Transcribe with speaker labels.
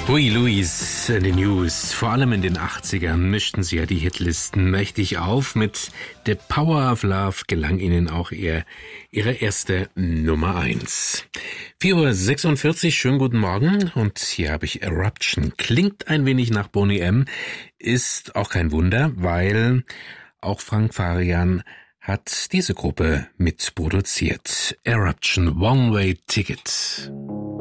Speaker 1: Huey Lewis in den News. Vor allem in den 80ern mischten sie ja die Hitlisten mächtig auf. Mit The Power of Love gelang ihnen auch ihre erste Nummer 1. 4:46 Uhr, schönen guten Morgen. Und hier habe ich Eruption. Klingt ein wenig nach Boney M. Ist auch kein Wunder, weil auch Frank Farian hat diese Gruppe mitproduziert. Eruption, One Way Ticket.